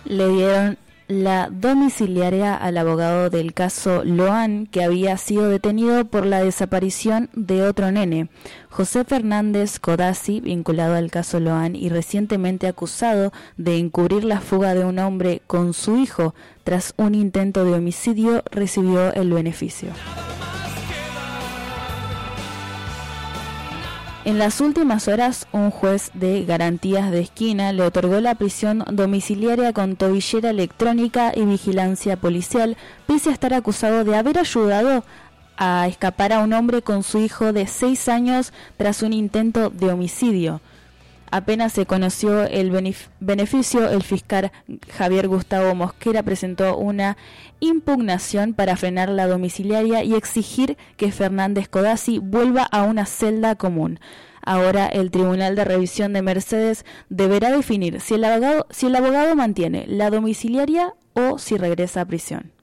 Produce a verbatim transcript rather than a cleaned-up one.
le dieron la domiciliaria al abogado del caso Loan, que había sido detenido por la desaparición de otro nene, José Fernández Codazzi, vinculado al caso Loan y recientemente acusado de encubrir la fuga de un hombre con su hijo tras un intento de homicidio, recibió el beneficio. En las últimas horas, un juez de garantías de esquina le otorgó la prisión domiciliaria con tobillera electrónica y vigilancia policial, pese a estar acusado de haber ayudado a escapar a un hombre con su hijo de seis años tras un intento de homicidio. Apenas se conoció el benef- beneficio, el fiscal Javier Gustavo Mosquera presentó una impugnación para frenar la domiciliaria y exigir que Fernández Codazzi vuelva a una celda común. Ahora el Tribunal de Revisión de Mercedes deberá definir si el abogado, si el abogado mantiene la domiciliaria o si regresa a prisión.